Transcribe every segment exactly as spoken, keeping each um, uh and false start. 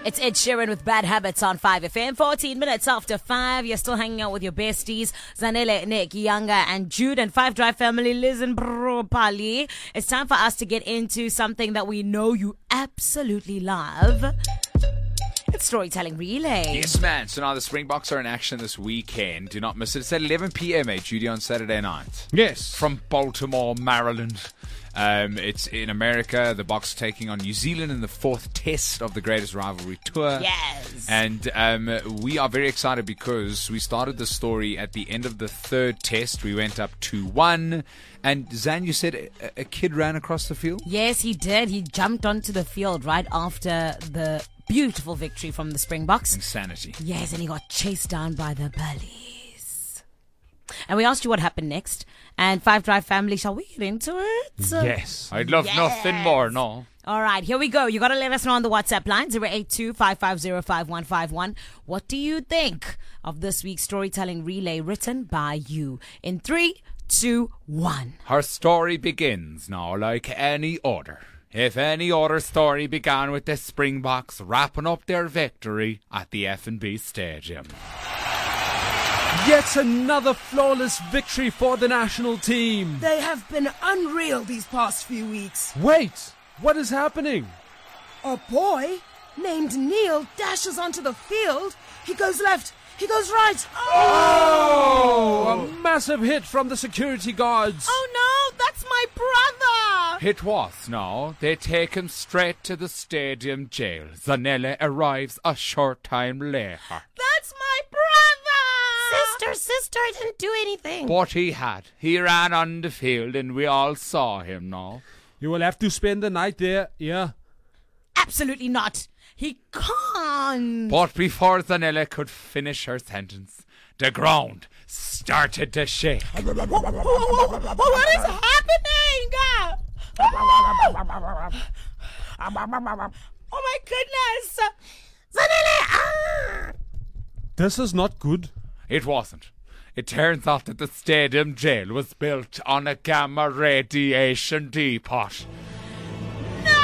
It's Ed Sheeran with Bad Habits on five F M. fourteen minutes after five. You're still hanging out with your besties, Zanele, Nick, Yanga, and Jude, and Five Drive family, Liz and Bro Pali. It's time for us to get into something that we know you absolutely love. It's Storytelling Relay. Yes, man. So now the Springboks are in action this weekend. Do not miss it. It's at eleven p.m. eh, Judy, on Saturday night. Yes. From Baltimore, Maryland. Um, it's in America. The Boks taking on New Zealand in the fourth test of the Greatest Rivalry Tour. Yes. And um, we are very excited because we started the story at the end of the third test. We went up two one. And Zan, you said a, a kid ran across the field? Yes, he did. He jumped onto the field right after the beautiful victory from the Springboks. Insanity. Yes, and he got chased down by the bullies. And we asked you what happened next. And Five Drive family, shall we get into it? Yes. I'd love Yes. nothing more, no. All right, here we go. You got to let us know on the WhatsApp line, zero eight two, five five zero, five one five one. What do you think of this week's Storytelling Relay written by you? In three, two, one. Her story begins now like any other. If any other story began with the Springboks wrapping up their victory at the F and B Stadium. Yet another flawless victory for the national team. They have been unreal these past few weeks. Wait, what is happening? A boy named Neil dashes onto the field. He goes left. He goes right. Oh! A massive hit from the security guards. Oh no, that's my brother. It was now. They take him straight to the stadium jail. Zanele arrives a short time later. That's my brother. Sister, sister, I didn't do anything. But he had. He ran on the field and we all saw him now. You will have to spend the night there, yeah. Absolutely not. He can't. But before Zanele could finish her sentence, the ground started to shake. What is happening? Oh my goodness. Zanele, ah! This is not good. It wasn't. It turns out that the stadium jail was built on a gamma radiation depot. No!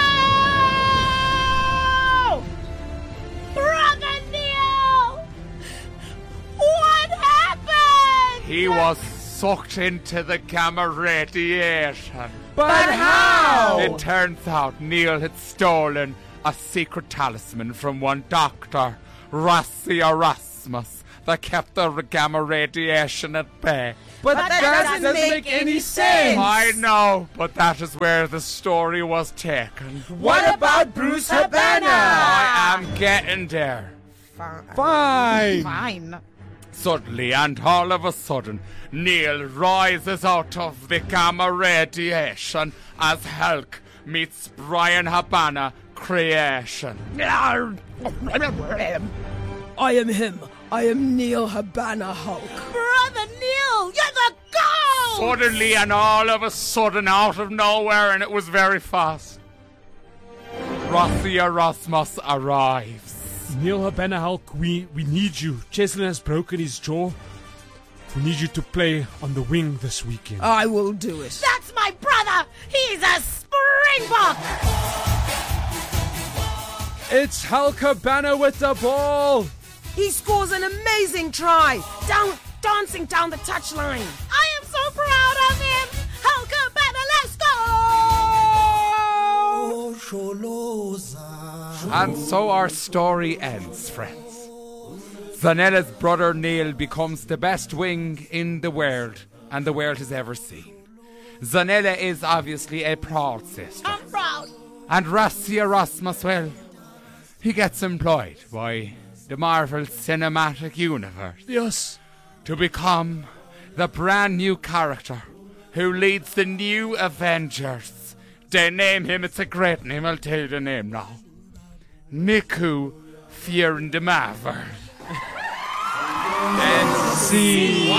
Brother Neil! What happened? He was sucked into the gamma radiation. But how? It turns out Neil had stolen a secret talisman from one doctor, Rassi Erasmus, that kept the gamma radiation at bay. But, But that, that doesn't, doesn't make, make any any sense. I know, but that is where the story was taken. What about Bruce Habana? I am getting there. Fine. Fine. Suddenly, and all of a sudden, Neil rises out of the gamma radiation as Hulk meets Brian Habana creation. I am him. I am Neil Habana Hulk. Brother Neil, you're the goal! Suddenly, and all of a sudden, out of nowhere, and it was very fast, Rassi Erasmus arrives. Neil Habana Hulk, we, we need you. Cheslin has broken his jaw. We need you to play on the wing this weekend. I will do it. That's my brother. He's a Springbok. It's Hulk Habana with the ball. He scores an amazing try. Down, dancing down the touchline. I am so proud of him. Hulk Habana, let's go! And so our story ends, friends. Zanele's brother Neil becomes the best wing in the world and the world has ever seen. Zanele is obviously a proud sister. I'm proud. And Rassi Erasmus, well, he gets employed by the Marvel Cinematic Universe Yes. to become the brand new character who leads the new Avengers. They name him, it's a great name, I'll tell you the name now. Niku Fierndemaver. And see.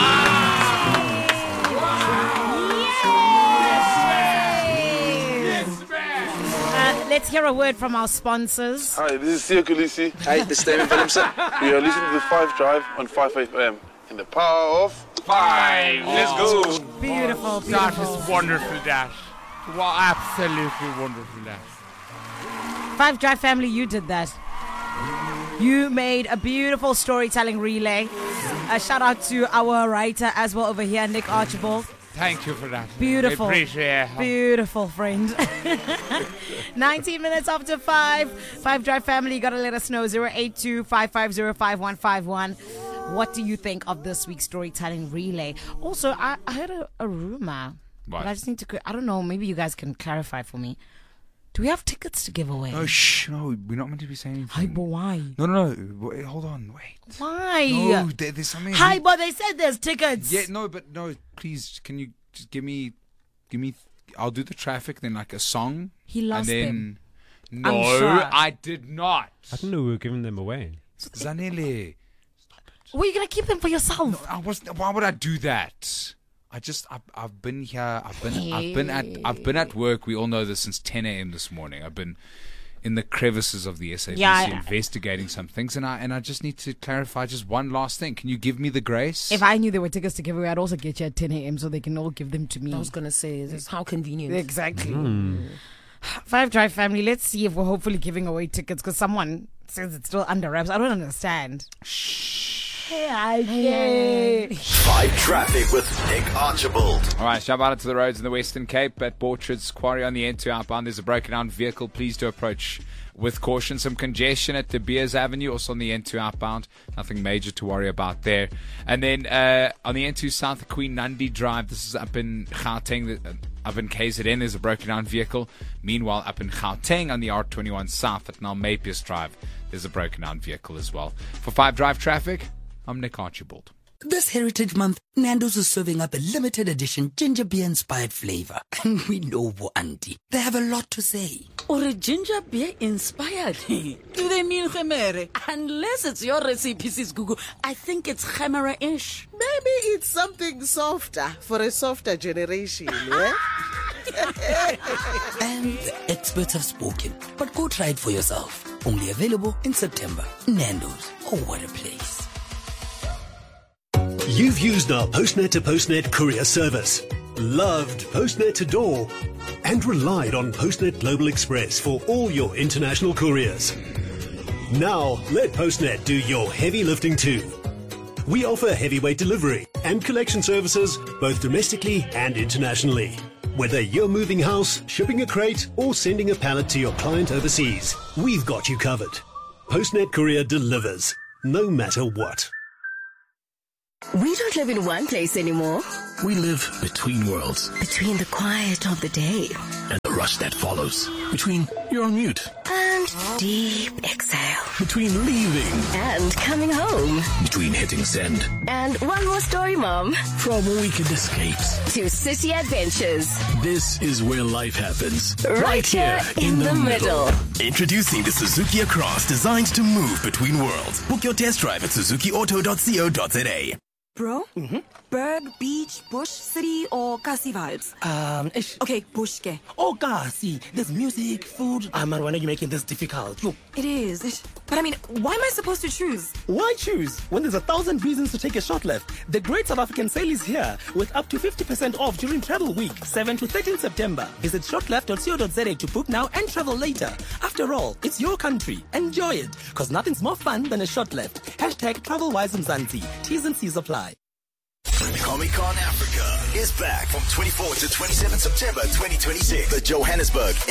Uh, let's hear a word from our sponsors. Hi, this is Sia Kulisi. Hey, this is David Williamson. We are listening to the Five Drive on five F M. In the power of Five. Let's go. Beautiful, beautiful. That is wonderful, Dash. Wow, absolutely wonderful, Dash. Five Drive family, you did that. You made a beautiful storytelling relay. A shout out to our writer as well over here, Nick Archibald. Thank you for that. Beautiful. I appreciate it. Beautiful, friend. nineteen minutes after five. Five Drive family, you got to let us know. zero eight two, five five zero, five one five one. What do you think of this week's storytelling relay? Also, I, I heard a, a rumor. What? But I just need to, I don't know, maybe you guys can clarify for me. Do we have tickets to give away? Oh, shh. No, we're not meant to be saying anything. Hi, but why? No, no, no. Wait, hold on. Wait. Why? No, there, there's something. Hi, but they said there's tickets. Yeah, no, but no. Please, can you just give me, give me? I'll do the traffic, then like a song. He lost and then, them. No, I'm sure. I did not. I didn't know we were giving them away. Zanele. Well, you're gonna keep them for yourself. I was. Why would I do that? I just. I've, I've been here. I've been. I've been at. I've been at work. We all know this since ten a.m. this morning. I've been in the crevices of the S A B C Yeah, I- investigating some things, and I and I just need to clarify just one last thing. Can you give me the grace? If I knew there were tickets to give away, I'd also get you at ten a.m. so they can all give them to me. I was gonna say, this is how convenient. Exactly. Five Drive family, let's see if we're hopefully giving away tickets because someone says it's still under wraps. I don't understand. Hey, hey. Five Traffic with Nick Archibald. All right, shout out to the roads in the Western Cape at Borchard's Quarry on the N two outbound. There's a broken down vehicle. Please do approach with caution. Some congestion at De Beers Avenue, also on the N two outbound. Nothing major to worry about there. And then uh, on the N two South, Queen Nandi Drive. This is up in Gauteng. Uh, up in K Z N, there's a broken down vehicle. Meanwhile, up in Gauteng on the R twenty-one South at Nalmepius Drive, there's a broken down vehicle as well. For five Drive traffic, I'm Nick Archibald. This Heritage Month, Nando's is serving up a limited edition ginger beer inspired flavor. And we know Bo Auntie. They have a lot to say. Or a ginger beer inspired. Do they mean Khemere? Unless it's your recipe, Sis Gugu. I think it's Khemera-ish. Maybe it's something softer for a softer generation, yeah? And the experts have spoken. But go try it for yourself. Only available in September. Nando's. Oh, what a place. You've used our Postnet to Postnet courier service, loved Postnet to door, and relied on Postnet Global Express for all your international couriers. Now, let Postnet do your heavy lifting too. We offer heavyweight delivery and collection services both domestically and internationally. Whether you're moving house, shipping a crate, or sending a pallet to your client overseas, we've got you covered. Postnet Courier delivers, no matter what. We don't live in one place anymore. We live between worlds. Between the quiet of the day and the rush that follows. Between you're on mute and deep exhale. Between leaving and coming home. Between hitting send and one more story, Mom. From weekend escapes to city adventures. This is where life happens. Right, right here in, in the, the middle. middle. Introducing the Suzuki Cross, designed to move between worlds. Book your test drive at suzuki auto dot co dot za. Bro? Mm-hmm. Berg, beach, bush, city, or Kasi vibes? Um, ish. Okay, bush ke. Oh, Kasi. There's music, food. Ah, man, why are you making this difficult? Look. It is. Ish. But I mean, why am I supposed to choose? Why choose? When there's a thousand reasons to take a short left. The Great South African Sale is here with up to fifty percent off during travel week, seventh to thirteenth September. Visit shortleft dot co dot za to book now and travel later. After all, it's your country. Enjoy it. Because nothing's more fun than a short left. Hashtag TravelWise Mzansi. T's and C's apply. Comic-Con Africa is back from twenty-fourth to twenty-seventh September twenty twenty-six. The Johannesburg